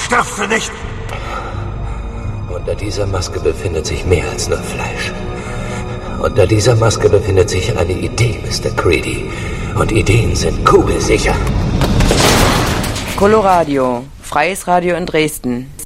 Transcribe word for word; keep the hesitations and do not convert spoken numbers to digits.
stirbst du nicht! Unter dieser Maske befindet sich mehr als nur Fleisch. Unter dieser Maske befindet sich eine Idee, Mister Creedy. Und Ideen sind kugelsicher. Coloradio, freies Radio in Dresden.